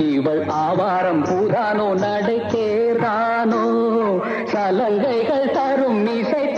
இவள் ஆவாரம் பூதானோ நடை தேர்தானோ சலங்கைகள் தரும் இசை